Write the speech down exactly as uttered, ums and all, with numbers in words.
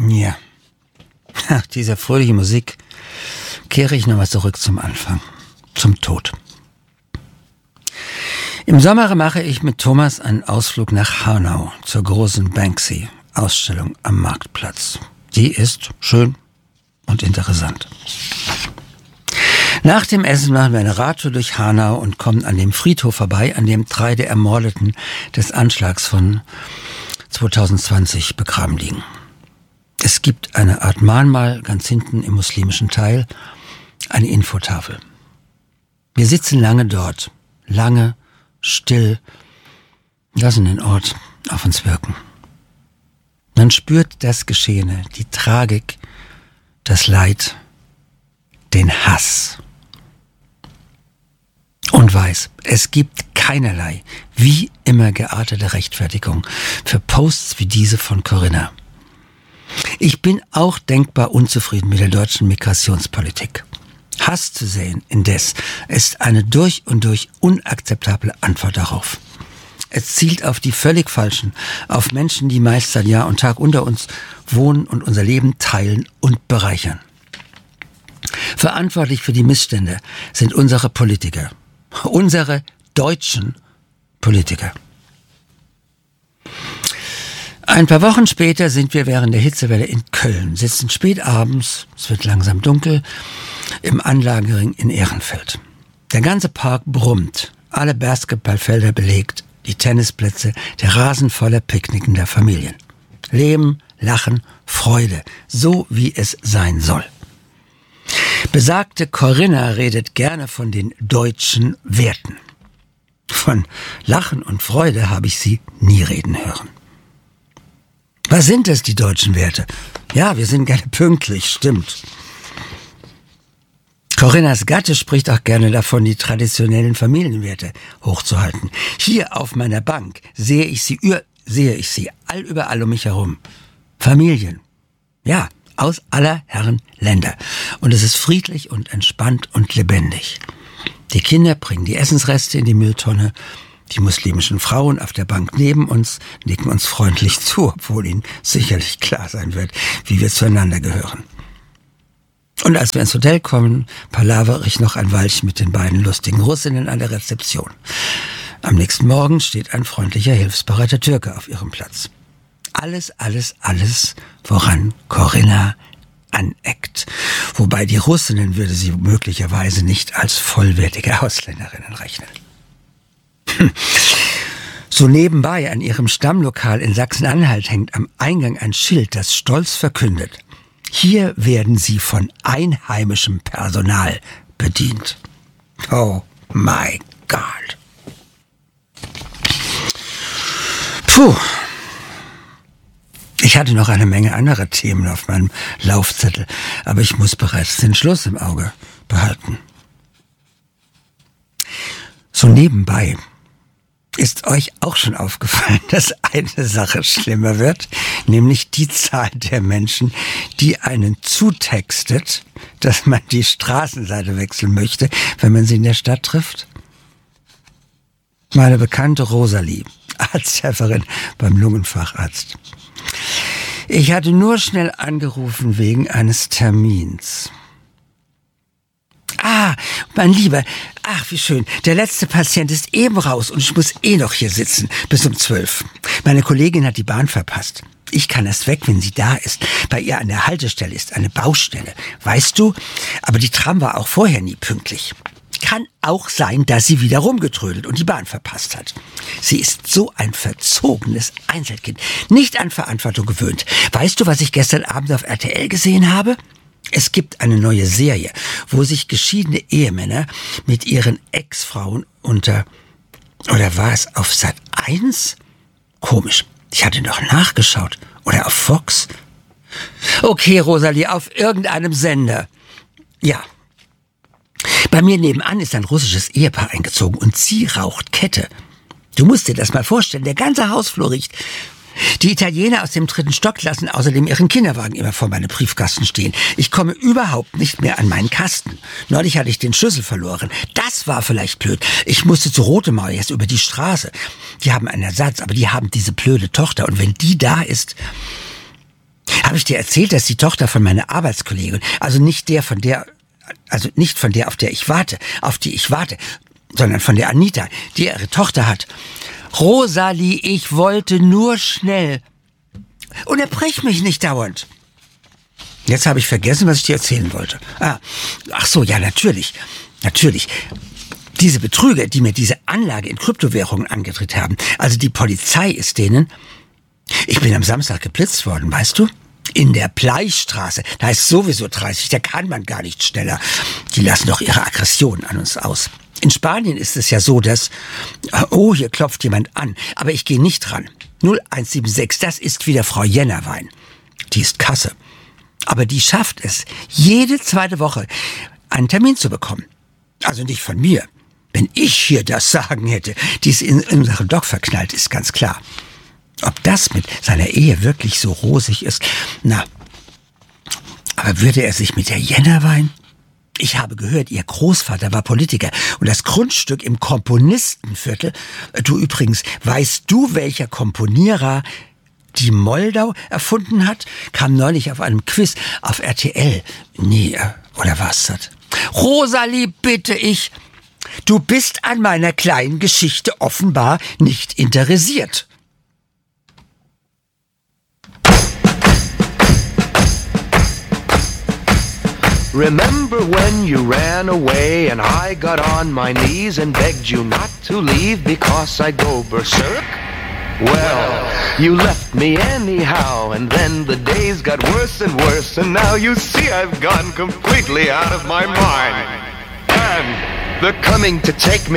Ja. Nach dieser fröhlichen Musik kehre ich nochmal zurück zum Anfang, zum Tod. Im Sommer mache ich mit Thomas einen Ausflug nach Hanau zur großen Banksy-Ausstellung am Marktplatz. Die ist schön und interessant. Nach dem Essen machen wir eine Radtour durch Hanau und kommen an dem Friedhof vorbei, an dem drei der Ermordeten des Anschlags von zwanzig zwanzig begraben liegen. Es gibt eine Art Mahnmal ganz hinten im muslimischen Teil, eine Infotafel. Wir sitzen lange dort, lange, still, lassen den Ort auf uns wirken. Man spürt das Geschehene, die Tragik, das Leid, den Hass. Und weiß, es gibt keinerlei, wie immer geartete Rechtfertigung für Posts wie diese von Corinna. Ich bin auch denkbar unzufrieden mit der deutschen Migrationspolitik. Hass zu sehen, indes, ist eine durch und durch unakzeptable Antwort darauf. Es zielt auf die völlig Falschen, auf Menschen, die meist seit Jahr und Tag unter uns wohnen und unser Leben teilen und bereichern. Verantwortlich für die Missstände sind unsere Politiker, unsere deutschen Politiker. Ein paar Wochen später sind wir während der Hitzewelle in Köln, sitzen spät abends, es wird langsam dunkel, im Anlagenring in Ehrenfeld. Der ganze Park brummt, alle Basketballfelder belegt, die Tennisplätze, der Rasen voller picknickender Familien. Leben, Lachen, Freude, so wie es sein soll. Besagte Corinna redet gerne von den deutschen Werten. Von Lachen und Freude habe ich sie nie reden hören. Was sind es, die deutschen Werte? Ja, wir sind gerne pünktlich, stimmt. Corinnas Gatte spricht auch gerne davon, die traditionellen Familienwerte hochzuhalten. Hier auf meiner Bank sehe ich sie, sehe ich sie allüberall um mich herum. Familien. Ja, aus aller Herren Länder. Und es ist friedlich und entspannt und lebendig. Die Kinder bringen die Essensreste in die Mülltonne. Die muslimischen Frauen auf der Bank neben uns nicken uns freundlich zu, obwohl ihnen sicherlich klar sein wird, wie wir zueinander gehören. Und als wir ins Hotel kommen, palavere ich noch ein Weilchen mit den beiden lustigen Russinnen an der Rezeption. Am nächsten Morgen steht ein freundlicher, hilfsbereiter Türke auf ihrem Platz. Alles, alles, alles, woran Corinna aneckt. Wobei die Russinnen würde sie möglicherweise nicht als vollwertige Ausländerinnen rechnen. So nebenbei an ihrem Stammlokal in Sachsen-Anhalt hängt am Eingang ein Schild, das stolz verkündet: Hier werden sie von einheimischem Personal bedient. Oh my God. Puh. Ich hatte noch eine Menge anderer Themen auf meinem Laufzettel, aber ich muss bereits den Schluss im Auge behalten. So nebenbei. Ist euch auch schon aufgefallen, dass eine Sache schlimmer wird, nämlich die Zahl der Menschen, die einen zutextet, dass man die Straßenseite wechseln möchte, wenn man sie in der Stadt trifft? Meine bekannte Rosalie, Arzthelferin beim Lungenfacharzt. Ich hatte nur schnell angerufen wegen eines Termins. Ah, mein Lieber, ach wie schön, der letzte Patient ist eben raus und ich muss eh noch hier sitzen, bis um zwölf. Meine Kollegin hat die Bahn verpasst. Ich kann erst weg, wenn sie da ist. Bei ihr an der Haltestelle ist eine Baustelle, weißt du? Aber die Tram war auch vorher nie pünktlich. Kann auch sein, dass sie wieder rumgetrödelt und die Bahn verpasst hat. Sie ist so ein verzogenes Einzelkind, nicht an Verantwortung gewöhnt. Weißt du, was ich gestern Abend auf R T L gesehen habe? Es gibt eine neue Serie, wo sich geschiedene Ehemänner mit ihren Ex-Frauen unter... Oder war es auf Sat eins? Komisch, ich hatte noch nachgeschaut. Oder auf Fox? Okay, Rosalie, auf irgendeinem Sender. Ja. Bei mir nebenan ist ein russisches Ehepaar eingezogen und sie raucht Kette. Du musst dir das mal vorstellen, der ganze Hausflur riecht... Die Italiener aus dem dritten Stock lassen außerdem ihren Kinderwagen immer vor meinem Briefkasten stehen. Ich komme überhaupt nicht mehr an meinen Kasten. Neulich hatte ich den Schlüssel verloren. Das war vielleicht blöd. Ich musste zu Rote Mauer jetzt über die Straße. Die haben einen Ersatz, aber die haben diese blöde Tochter. Und wenn die da ist... Habe ich dir erzählt, dass die Tochter von meiner Arbeitskollegin, also nicht der von der, also nicht von der, auf der ich warte, auf die ich warte, sondern von der Anita, die ihre Tochter hat. Rosalie, ich wollte nur schnell. Unterbrech mich nicht dauernd. Jetzt habe ich vergessen, was ich dir erzählen wollte. Ah, ach so, ja, natürlich. Natürlich. Diese Betrüger, die mir diese Anlage in Kryptowährungen angedreht haben, also die Polizei ist denen... Ich bin am Samstag geblitzt worden, weißt du? In der Bleichstraße. Da ist sowieso dreißig, da kann man gar nicht schneller. Die lassen doch ihre Aggression an uns aus. In Spanien ist es ja so, dass... Oh, hier klopft jemand an. Aber ich gehe nicht ran. null eins sieben sechs, das ist wieder Frau Jennerwein. Die ist Kasse. Aber die schafft es, jede zweite Woche einen Termin zu bekommen. Also nicht von mir. Wenn ich hier das Sagen hätte, die ist in unseren Doc verknallt, ist ganz klar. Ob das mit seiner Ehe wirklich so rosig ist, na, aber würde er sich mit der Jennerwein? Ich habe gehört, ihr Großvater war Politiker und das Grundstück im Komponistenviertel, du übrigens, weißt du, welcher Komponierer die Moldau erfunden hat? Kam neulich auf einem Quiz auf R T L. Nee, oder was das? Rosalie, bitte ich, du bist an meiner kleinen Geschichte offenbar nicht interessiert. Remember when you ran away and I got on my knees and begged you not to leave because I'd go berserk? Well, you left me anyhow, and then the days got worse and worse, and now you see I've gone completely out of my mind. And they're coming to take me